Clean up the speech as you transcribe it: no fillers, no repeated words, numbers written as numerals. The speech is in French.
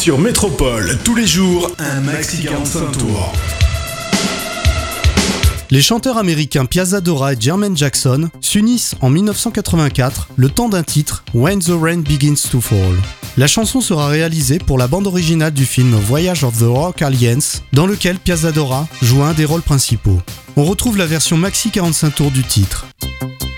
Sur Métropole, tous les jours, un maxi 45 tours. Les chanteurs américains Piazza Dora et Jermaine Jackson s'unissent en 1984, le temps d'un titre, When the Rain Begins to Fall. La chanson sera réalisée pour la bande originale du film Voyage of the Rock Aliens, dans lequel Piazza Dora joue un des rôles principaux. On retrouve la version maxi 45 tours du titre.